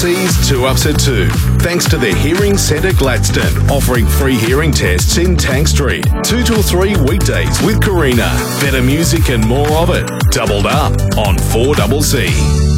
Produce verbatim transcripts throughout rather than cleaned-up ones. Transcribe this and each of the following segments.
C's two ups at two. Thanks to the Hearing Centre Gladstone, offering free hearing tests in Tank Street. Two till three weekdays with Karina. Better music and more of it. Doubled up on four C C.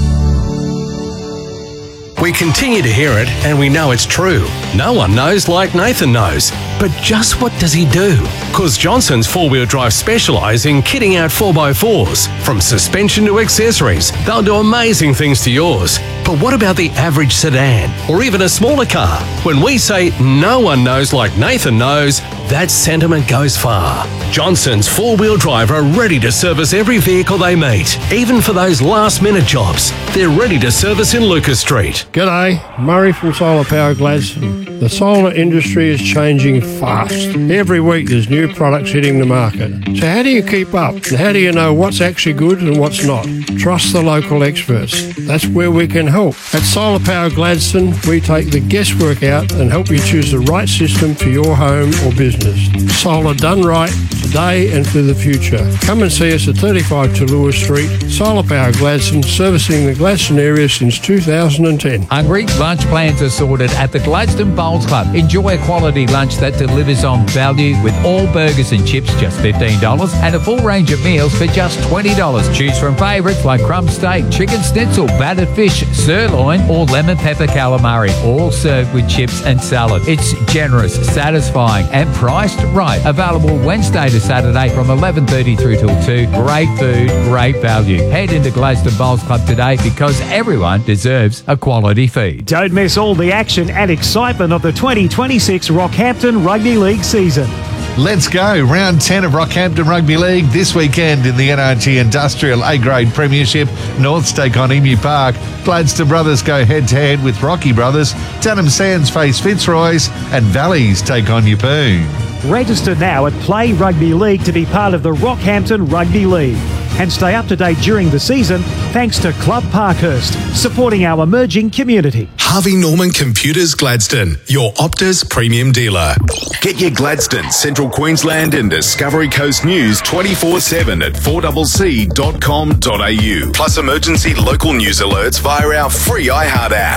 We continue to hear it, and we know it's true. No one knows like Nathan knows. But just what does he do? Because Johnson's four-wheel drive specialise in kitting out four by fours. From suspension to accessories, they'll do amazing things to yours. But what about the average sedan, or even a smaller car? When we say no one knows like Nathan knows, that sentiment goes far. Johnson's four-wheel drive are ready to service every vehicle they meet, even for those last-minute jobs. They're ready to service in Lucas Street. G'day, Murray from Solar Power Gladstone. The solar industry is changing fast. Every week there's new products hitting the market. So how do you keep up? And how do you know what's actually good and what's not? Trust the local experts. That's where we can help. At Solar Power Gladstone, we take the guesswork out and help you choose the right system for your home or business. Solar done right, today and for the future. Come and see us at thirty-five to Lewis Street. Solar Power Gladstone, servicing the Gladstone area since two thousand ten. Hungry? Lunch plans are sorted at the Gladstone Bowls Club. Enjoy a quality lunch that delivers on value with all burgers and chips just fifteen dollars and a full range of meals for just twenty dollars. Choose from favourites like crumb steak, chicken schnitzel, battered fish, sirloin or lemon pepper calamari, all served with chips and salad. It's generous, satisfying and priced right. Available Wednesday to Saturday from eleven thirty through till two. Great food, great value. Head into Gladstone Bowls Club today because everyone deserves a quality feed. Don't miss all the action and excitement of the twenty twenty-six Rockhampton Rugby League season. Let's go. Round ten of Rockhampton Rugby League this weekend in the N R G Industrial A-Grade Premiership. Norths take on Emu Park. Gladstone Brothers go head-to-head with Rocky Brothers. Dunham Sands face Fitzroy's and Valleys take on Yeppoon. Register now at Play Rugby League to be part of the Rockhampton Rugby League. And stay up to date during the season thanks to Club Parkhurst, supporting our emerging community. Harvey Norman Computers Gladstone, your Optus premium dealer. Get your Gladstone, Central Queensland and Discovery Coast news twenty-four seven at four c c dot com dot a u. Plus emergency local news alerts via our free iHeart app.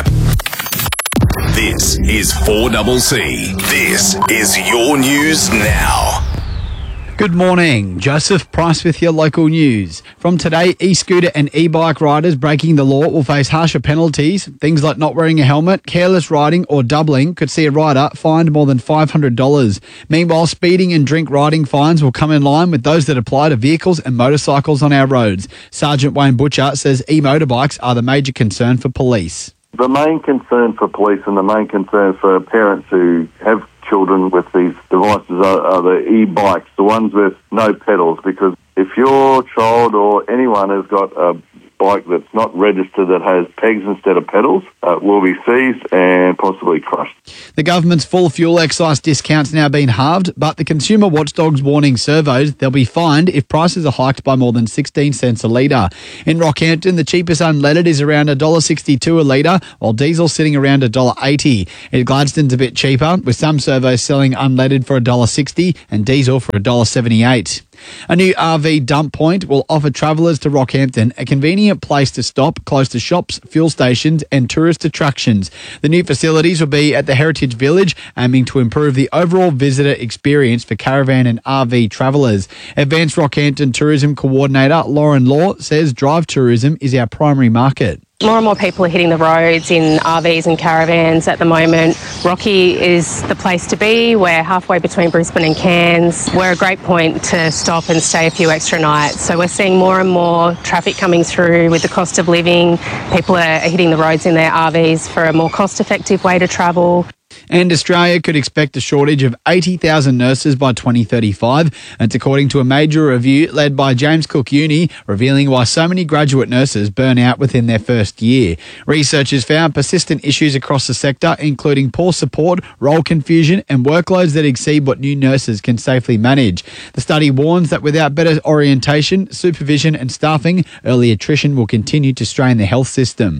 This is four C C. This is your news now. Good morning, Joseph Price with your local news. From today, e-scooter and e-bike riders breaking the law will face harsher penalties. Things like not wearing a helmet, careless riding or doubling could see a rider fined more than five hundred dollars. Meanwhile, speeding and drink riding fines will come in line with those that apply to vehicles and motorcycles on our roads. Sergeant Wayne Butcher says e-motorbikes are the major concern for police. The main concern for police and the main concern for parents who have children with these devices are, are the e-bikes, the ones with no pedals, because if your child or anyone has got a bike that's not registered that has pegs instead of pedals, uh, will be seized and possibly crushed. The government's full fuel excise discount's now been halved, but the Consumer Watchdog's warning servos they'll be fined if prices are hiked by more than sixteen cents a litre. In Rockhampton, the cheapest unleaded is around one dollar sixty-two a litre, while diesel's sitting around one dollar eighty. In Gladstone's a bit cheaper, with some servos selling unleaded for one dollar sixty and diesel for one dollar seventy-eight. A new R V dump point will offer travellers to Rockhampton a convenient place to stop close to shops, fuel stations and tourist attractions. The new facilities will be at the Heritage Village, aiming to improve the overall visitor experience for caravan and R V travellers. Advanced Rockhampton Tourism Coordinator Lauren Law says drive tourism is our primary market. More and more people are hitting the roads in R Vs and caravans at the moment. Rocky is the place to be. We're halfway between Brisbane and Cairns. We're a great point to stop and stay a few extra nights. So we're seeing more and more traffic coming through with the cost of living. People are hitting the roads in their R Vs for a more cost-effective way to travel. And Australia could expect a shortage of eighty thousand nurses by twenty thirty-five. That's according to a major review led by James Cook Uni, revealing why so many graduate nurses burn out within their first year. Researchers found persistent issues across the sector, including poor support, role confusion, and workloads that exceed what new nurses can safely manage. The study warns that without better orientation, supervision, and staffing, early attrition will continue to strain the health system.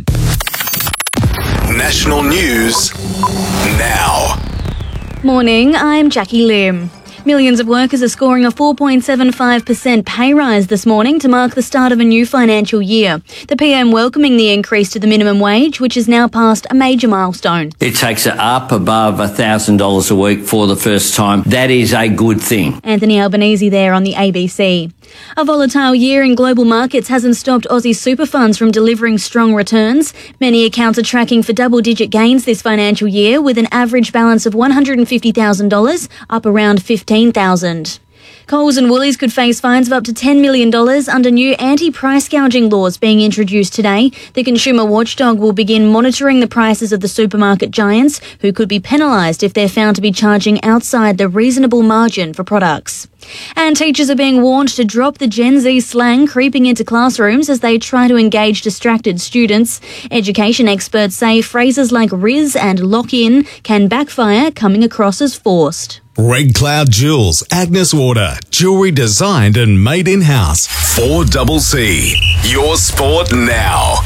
National news now. Morning, I'm Jackie Lim. Millions of workers are scoring a four point seven five percent pay rise this morning to mark the start of a new financial year. The P M welcoming the increase to the minimum wage, which has now passed a major milestone. It takes it up above one thousand dollars a week for the first time. That is a good thing. Anthony Albanese there on the A B C. A volatile year in global markets hasn't stopped Aussie super funds from delivering strong returns. Many accounts are tracking for double-digit gains this financial year, with an average balance of one hundred fifty thousand dollars, up around fifteen thousand dollars. Coles and Woolies could face fines of up to ten million dollars under new anti-price gouging laws being introduced today. The consumer watchdog will begin monitoring the prices of the supermarket giants, who could be penalised if they're found to be charging outside the reasonable margin for products. And teachers are being warned to drop the Gen Z slang creeping into classrooms as they try to engage distracted students. Education experts say phrases like riz and lock in can backfire, coming across as forced. Red Cloud Jewels, Agnes Water, jewellery designed and made in-house. four C C, your sport now.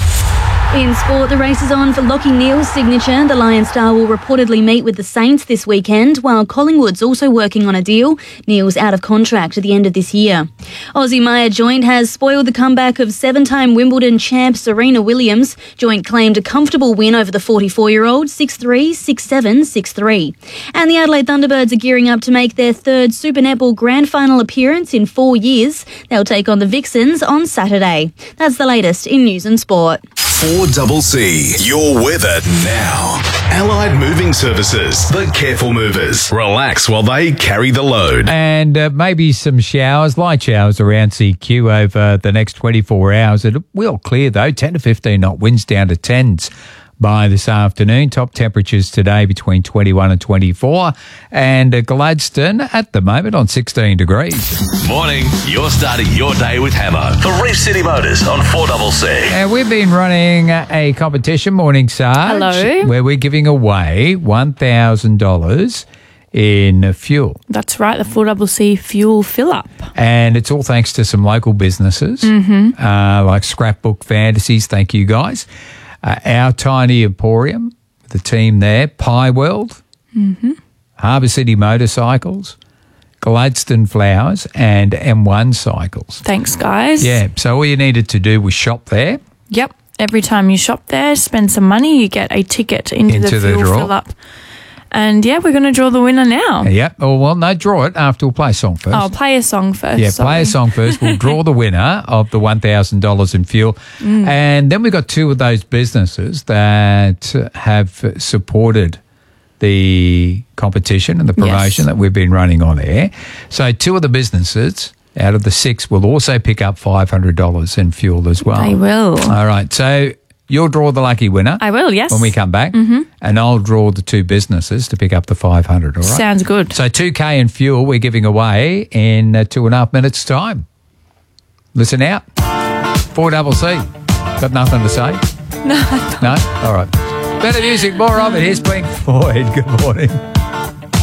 In sport, the race is on for Lachie Neale's signature. The Lion star will reportedly meet with the Saints this weekend, while Collingwood's also working on a deal. Neale's out of contract at the end of this year. Aussie Maya Joint has spoiled the comeback of seven-time Wimbledon champ Serena Williams. Joint claimed a comfortable win over the forty-four-year-old, six three, six seven, six three. And the Adelaide Thunderbirds are gearing up to make their third Super Netball Grand Final appearance in four years. They'll take on the Vixens on Saturday. That's the latest in news and sport. four C C, your weather now. Allied Moving Services, the careful movers. Relax while they carry the load. And uh, maybe some showers, light showers around C Q over the next twenty-four hours. It will clear though, ten to fifteen knot winds down to tens by this afternoon. Top temperatures today between twenty-one and twenty-four. And uh, Gladstone at the moment on sixteen degrees. Morning, you're starting your day with Hammer for Reef City Motors on four C C. And we've been running a competition, Morning Sarge, Hello. where we're giving away one thousand dollars in fuel. That's right, the four C C fuel fill-up. And it's all thanks to some local businesses, Mhm. uh, like Scrapbook Fantasies, thank you guys. Uh, Our Tiny Emporium, the team there, Pie World, Mm-hmm. Harbour City Motorcycles, Gladstone Flowers, and M one Cycles. Thanks, guys. Yeah, so all you needed to do was shop there. Yep. Every time you shop there, spend some money, you get a ticket into, Into the the fuel draw. fill-up. And yeah, we're going to draw the winner now. Yep. Oh, well, no, draw it after we'll play a song first. Oh, play a song first. Yeah, sorry. play a song first. We'll draw the winner of the one thousand dollars in fuel. Mm. And then we've got two of those businesses that have supported the competition and the promotion Yes. that we've been running on air. So two of the businesses out of the six will also pick up five hundred dollars in fuel as well. They will. All right. So you'll draw the lucky winner. I will, yes. When we come back. Mhm. And I'll draw the two businesses to pick up the five hundred, all right? Sounds good. So two K in fuel we're giving away in uh, two and a half minutes' time. Listen out. four C C. Got nothing to say? No. No? All right. Better music, more of it. Here's Pink Floyd. Good morning.